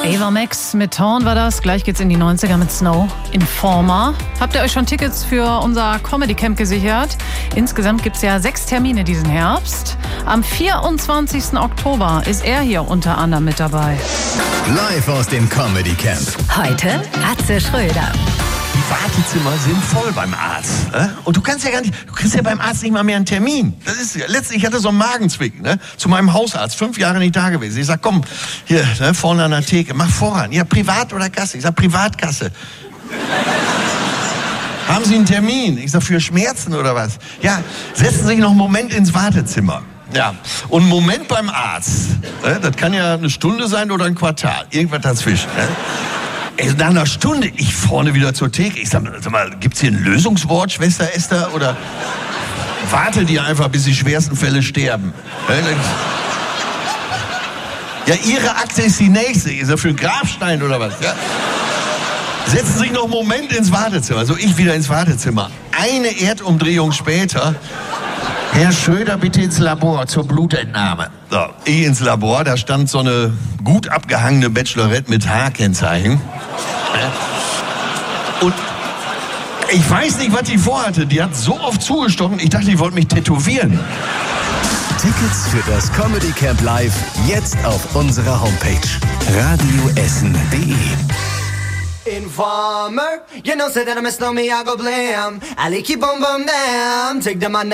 Ava Max mit Torn war das. Gleich geht's in die 90er mit Snow. Informer. Habt ihr euch schon Tickets für unser Comedy Camp gesichert? Insgesamt gibt's ja 6 Termine diesen Herbst. Am 24. Oktober ist er hier unter anderem mit dabei. Live aus dem Comedy Camp. Heute Atze Schröder. Die Wartezimmer sind voll beim Arzt. Ne? Und du kriegst ja beim Arzt nicht mal mehr einen Termin. Letztlich, ich hatte so einen Magenzwicken, ne? Zu meinem Hausarzt, 5 Jahre nicht da gewesen. Ich sag, komm, hier, ne, vorne an der Theke, mach voran. Ja, Privat oder Kasse? Ich sag, Privatkasse. Haben Sie einen Termin? Ich sag, für Schmerzen oder was? Ja, setzen Sie sich noch einen Moment ins Wartezimmer. Ja, und einen Moment beim Arzt. Ne? Das kann ja eine Stunde sein oder ein Quartal. Irgendwas dazwischen. Ne? Nach einer Stunde, ich vorne wieder zur Theke. Ich sag mal, gibt's hier ein Lösungswort, Schwester Esther? Oder warte die einfach, bis die schwersten Fälle sterben? Ja, Ihre Akte ist die nächste. Ist das für einen Grabstein oder was? Ja? Setzen Sie sich noch einen Moment ins Wartezimmer. Also ich wieder ins Wartezimmer. Eine Erdumdrehung später. Herr Schröder, bitte ins Labor zur Blutentnahme. So, ich ins Labor, da stand so eine gut abgehangene Bachelorette mit H-Kennzeichen. Und ich weiß nicht, was die vorhatte. Die hat so oft zugestochen, ich dachte, die wollte mich tätowieren. Tickets für das Comedy Camp Live jetzt auf unserer Homepage radioessen.de. Informer, you know, say that I'm a snowman, I go blam. I like you, boom, boom, damn. Take the man.